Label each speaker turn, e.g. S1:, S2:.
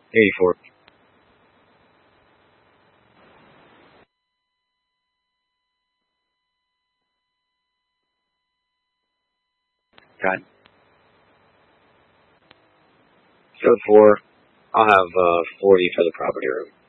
S1: 84. Got it. So 4, I'll have 40 for the property room.